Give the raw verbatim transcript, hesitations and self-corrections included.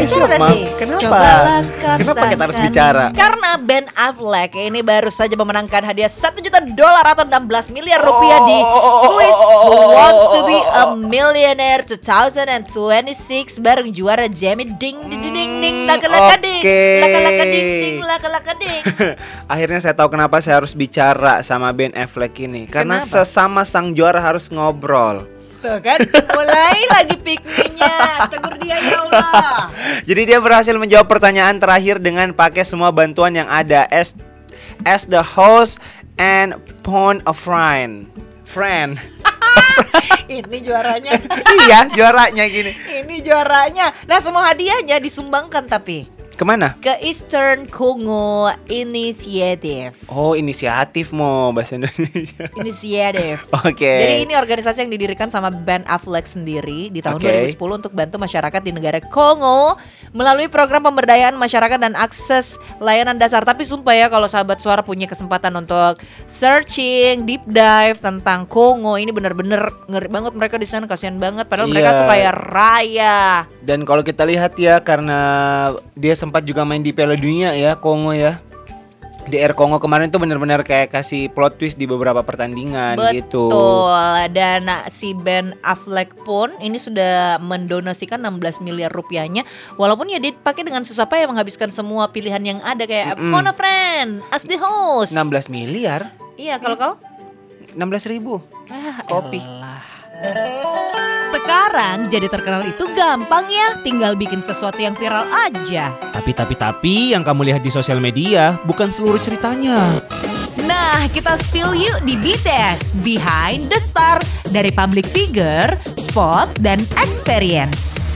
Bicara siap, Mam. nanti. Kenapa? Cobalah Kenapa kita harus katakan. bicara? Karena Ben Affleck ini baru saja memenangkan hadiah satu juta dolar atau enam belas miliar rupiah di kuis Who Wants to Be a Millionaire dua ribu dua puluh enam bareng juara Jamie Ding ding ding ding ding laka laka ding Oke. laka laka ding ding laka laka ding. Akhirnya saya tahu kenapa saya harus bicara sama Ben Affleck ini. Karena Kenapa? sesama sang juara harus ngobrol. Tuh kan, mulai lagi pikniknya. Tegur dia ya Allah. Jadi dia berhasil menjawab pertanyaan terakhir dengan pakai semua bantuan yang ada as as the host and phone a friend. Friend. Ini juaranya. Iya, juaranya gini. Ini juaranya. Nah, semua hadiahnya disumbangkan tapi Kemana? ke Eastern Congo Initiative. Oh, inisiatif mau bahasa Indonesia. Initiative. Oke. Jadi ini organisasi yang didirikan sama Ben Affleck sendiri di tahun Oke. dua ribu sepuluh untuk bantu masyarakat di negara Kongo melalui program pemberdayaan masyarakat dan akses layanan dasar. Tapi sumpah ya, kalau sahabat suara punya kesempatan untuk searching, deep dive tentang Kongo, ini benar-benar ngeri banget, mereka di sana kasihan banget. Padahal Iya. mereka tuh kayak raya. Dan kalau kita lihat ya, karena dia sempat juga main di Piala Dunia ya, Kongo ya. D R Kongo kemarin tuh benar-benar kayak kasih plot twist di beberapa pertandingan gitu. Betul. Dan uh, si Ben Affleck pun ini sudah mendonasikan enam belas miliar rupiahnya. Walaupun ya dia pakai dengan susah payah menghabiskan semua pilihan yang ada kayak Mm-mm. phone a friend, as the host. enam belas miliar? Iya, kalau kau enam belas ribu ah, kopi. elah. Sekarang jadi terkenal itu gampang ya, tinggal bikin sesuatu yang viral aja. Tapi tapi tapi yang kamu lihat di sosial media bukan seluruh ceritanya. Nah, kita spill yuk di B T S, Behind the Star, dari public figure, spot, dan experience.